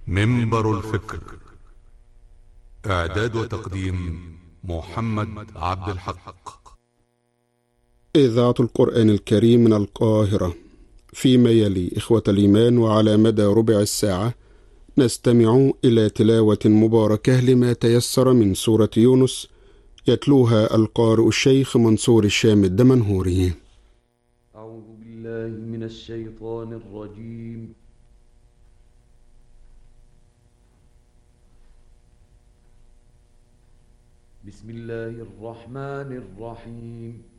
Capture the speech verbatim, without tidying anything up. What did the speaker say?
منبر الفكر. إعداد وتقديم محمد عبد الحق. إذاعة القرآن الكريم من القاهرة. فيما يلي إخوة الإيمان، وعلى مدى ربع الساعة نستمع إلى تلاوة مباركة لما تيسر من سورة يونس، يتلوها القارئ الشيخ منصور الشام الدمنهوري. أعوذ بالله من الشيطان الرجيم. بسم الله الرحمن الرحيم.